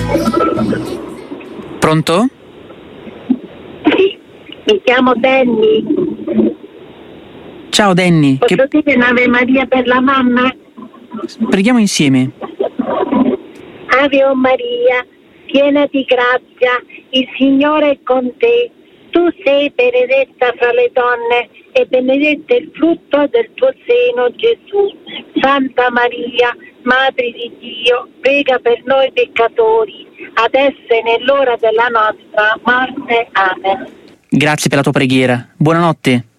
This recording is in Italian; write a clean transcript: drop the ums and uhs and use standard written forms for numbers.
Pronto? Sì, mi chiamo Danny. Ciao Danny. Posso dire un'Ave Maria per la mamma? Preghiamo insieme. Ave o Maria, piena di grazia, il Signore è con te. Tu sei benedetta fra le donne e benedetto è il frutto del tuo seno, Gesù. Santa Maria, Madre di Dio, prega per noi peccatori, adesso e nell'ora della nostra morte. Amen. Grazie per la tua preghiera. Buonanotte.